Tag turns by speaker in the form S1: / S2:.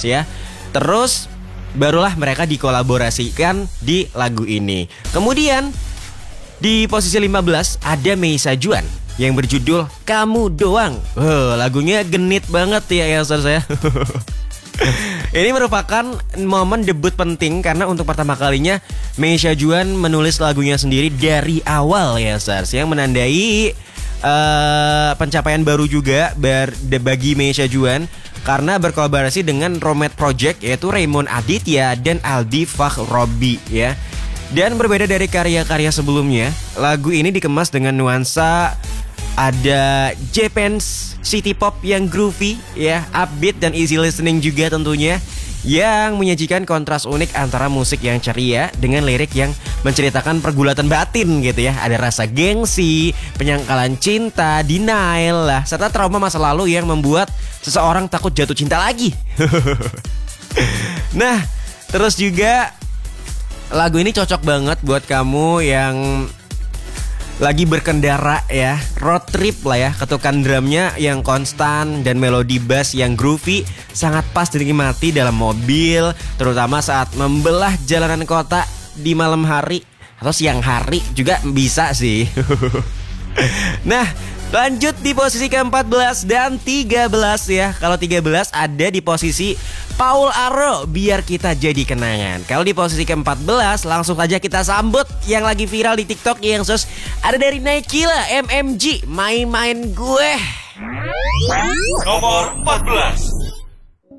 S1: ya. Terus barulah mereka dikolaborasikan di lagu ini. Kemudian di posisi 15 ada Meisa Juan yang berjudul Kamu Doang. Lagunya genit banget ya Youngsters ya. Ini merupakan momen debut penting karena untuk pertama kalinya Meisa Juan menulis lagunya sendiri dari awal ya Youngsters, yang menandai pencapaian baru juga bagi Meisa Juan karena berkolaborasi dengan Romet Project yaitu Raymond Aditya dan Aldi Fakhrobi ya. Dan berbeda dari karya-karya sebelumnya, lagu ini dikemas dengan nuansa ada Japanese city pop yang groovy ya, upbeat dan easy listening juga tentunya, yang menyajikan kontras unik antara musik yang ceria dengan lirik yang menceritakan pergulatan batin gitu ya. Ada rasa gengsi, penyangkalan cinta, denial lah, serta trauma masa lalu yang membuat seseorang takut jatuh cinta lagi. Nah, terus juga lagu ini cocok banget buat kamu yang lagi berkendara ya, road trip lah ya. Ketukan drumnya yang konstan dan melodi bass yang groovy sangat pas dinikmati dalam mobil, terutama saat membelah jalanan kota di malam hari atau siang hari juga bisa sih. Nah, lanjut di posisi ke-14 dan 13 ya. Kalau 13 ada di posisi Paul Arro, Biar Kita Jadi Kenangan. Kalau di posisi ke-14 langsung aja kita sambut yang lagi viral di TikTok yang ada dari Naikila MMG, Main-Main Gue.
S2: Nomor 14.